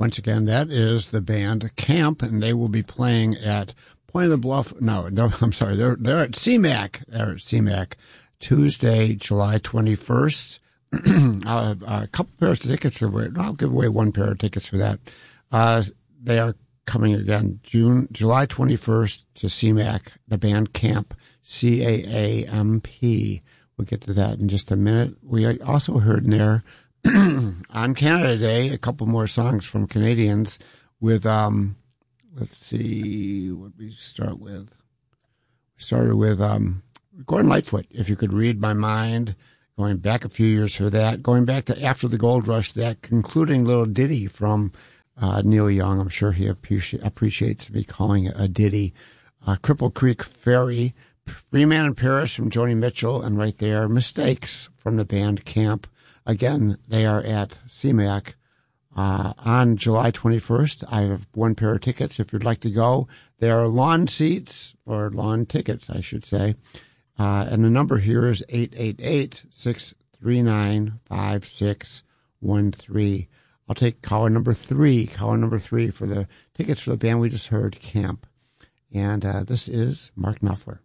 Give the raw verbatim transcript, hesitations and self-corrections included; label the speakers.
Speaker 1: Once again, that is the band Camp, and they will be playing at Point of the Bluff. No, no, I'm sorry. They're they're at C MAC. They're at C MAC Tuesday, July twenty-first. I'll have a couple pairs of tickets. I'll give away one pair of tickets for that. Uh, they are coming again June, July twenty-first to C MAC, the band Camp, C A A M P. We'll get to that in just a minute. We also heard in there on Canada Day a couple more songs from Canadians with, um, let's see, what we start with. We started with um, Gordon Lightfoot, If You Could Read My Mind, going back a few years for that, going back to After the Gold Rush, that concluding little ditty from uh, Neil Young. I'm sure he appreci- appreciates me calling it a ditty. Uh, Cripple Creek Ferry, Free Man in Paris from Joni Mitchell, and right there, Mistakes from the band Camp. Again, they are at C MAC uh, on July twenty-first. I have one pair of tickets if you'd like to go. They are lawn seats, or lawn tickets, I should say. Uh, and the number here is eight eight eight, six three nine, five six one three. I'll take caller number three, caller number three for the tickets for the band we just heard, Camp. And uh, this is Mark Knopfler.